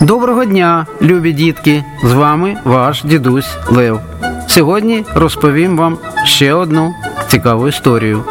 Доброго дня, любі дітки! З вами ваш дідусь Лев. Сьогодні розповім вам ще одну цікаву історію.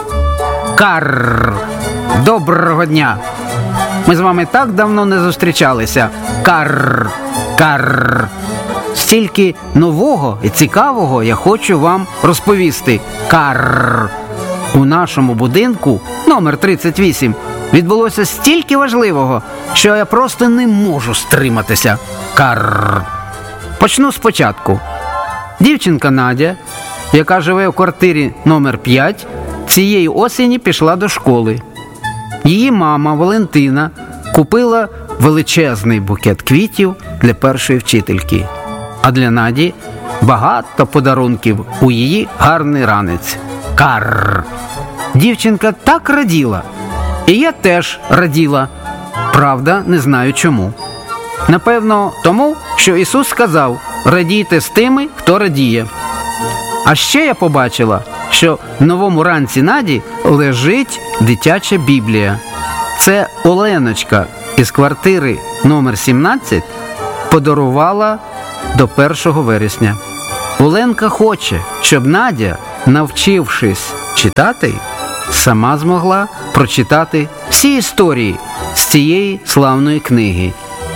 Карр! Доброго дня! Ми з вами так давно не зустрічалися. Карр! Карр! Стільки нового і цікавого я хочу вам розповісти. Карр! У нашому будинку, номер 38, відбулося стільки важливого, що я просто не можу стриматися. Карр! Почну спочатку. Дівчинка Надя, яка живе в квартирі номер 5, цієї осені пішла до школи. Її мама Валентина купила величезний букет квітів для першої вчительки. А для Наді багато подарунків у її гарний ранець. Карр! Дівчинка так раділа. І я теж раділа. Правда, не знаю чому. Напевно, тому, що Ісус сказав: радійте з тими, хто радіє. А ще я побачила, що в новому ранці Наді лежить дитяча Біблія. Це Оленочка із квартири номер 17 подарувала до 1 вересня. Оленка хоче, щоб Надя, навчившись читати, сама змогла прочитати всі історії з цієї славної книги.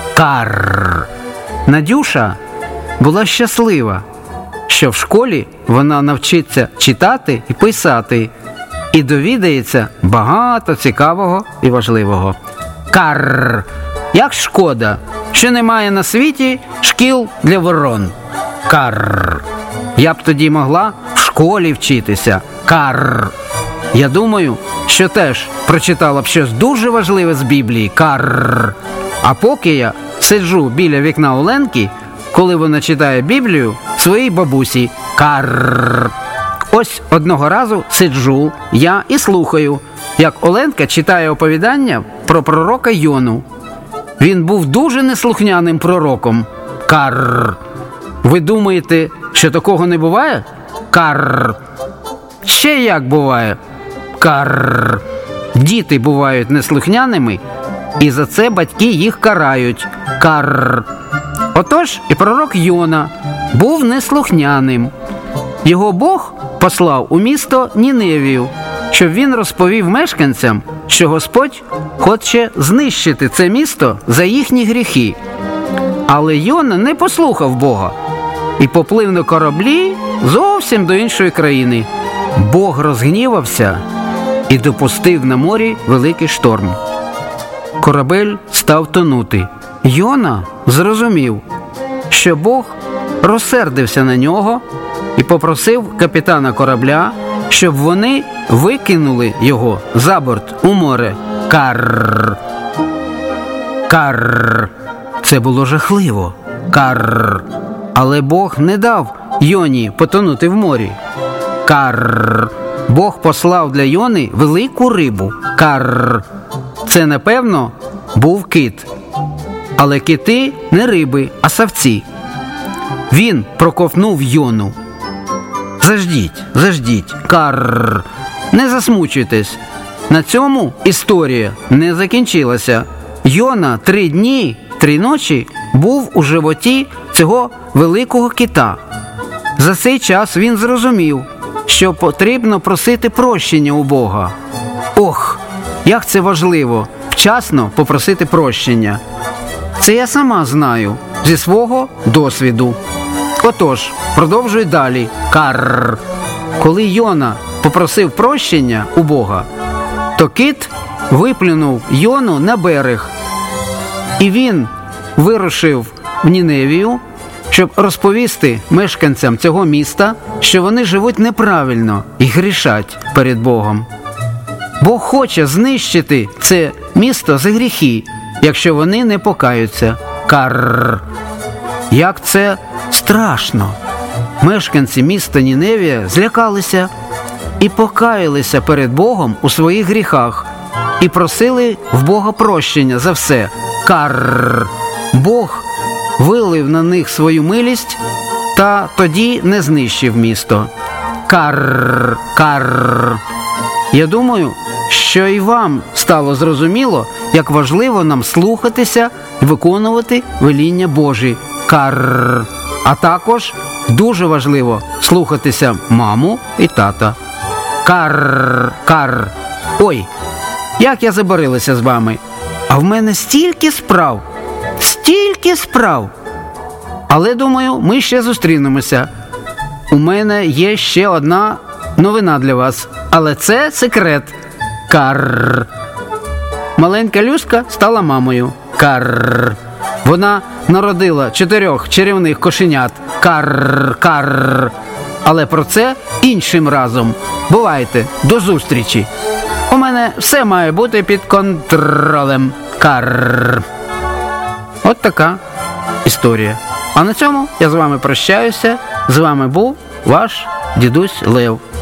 Карр! Надюша була щаслива, що в школі вона навчиться читати і писати, і довідається багато цікавого і важливого. Карр! Як шкода, що немає на світі шкіл для ворон. Карр! Я б тоді могла в школі вчитися. Карр! Я думаю, що теж прочитала б щось дуже важливе з Біблії. Карр! А поки я сиджу біля вікна Оленки, коли вона читає Біблію своїй бабусі. Карр! Ось одного разу сиджу я і слухаю, як Оленка читає оповідання про пророка Йону. Він був дуже неслухняним пророком. Карр! Ви думаєте, що такого не буває? Карр! Ще як буває? Карр! Діти бувають неслухняними, і за це батьки їх карають. Карр! Отож і пророк Йона був неслухняним. Його Бог послав у місто Ніневію, щоб він розповів мешканцям, що Господь хоче знищити це місто за їхні гріхи. Але Йона не послухав Бога і поплив на кораблі зовсім до іншої країни. Бог розгнівався і допустив на морі великий шторм. Корабель став тонути. Йона зрозумів, що Бог розсердився на нього і попросив капітана корабля, щоб вони викинули його за борт у море. Карр! Карр! Це було жахливо. Карр! Але Бог не дав Йоні потонути в морі. Карр! Бог послав для Йони велику рибу. Карр! Це, напевно, був кит. Але кити не риби, а савці. Він проковтнув Йону. Заждіть, карр! Не засмучуйтесь. На цьому історія не закінчилася. Йона 3 дні, 3 ночі був у животі цього великого кита. За цей час він зрозумів, що потрібно просити прощення у Бога. Ох, як це важливо вчасно попросити прощення. Це я сама знаю зі свого досвіду. Отож, продовжуй далі. Карр! Коли Йона попросив прощення у Бога, то кит виплюнув Йону на берег. І він вирушив в Ніневію, щоб розповісти мешканцям цього міста, що вони живуть неправильно і грішать перед Богом. Бог хоче знищити це місто за гріхи, якщо вони не покаються. Карр! Як це страшно! Мешканці міста Ніневія злякалися і покаялися перед Богом у своїх гріхах і просили в Бога прощення за все. Карр! Бог вилив на них свою милість та тоді не знищив місто. Карр! Карр! Я думаю, що і вам стало зрозуміло, як важливо нам слухатися і виконувати веління Божі. Карр. А також дуже важливо слухатися маму і тата. Карр, карр. Ой, як я забарилася з вами. А в мене стільки справ. Але, думаю, ми ще зустрінемося. У мене є ще одна новина для вас. Але це секрет. Карр. Маленька Люська стала мамою. Карр. Вона народила 4 чарівних кошенят. Карр, карр. Але про це іншим разом. Бувайте, до зустрічі. У мене все має бути під контролем. Карр. От така історія. А на цьому я з вами прощаюся. З вами був ваш дідусь Лев.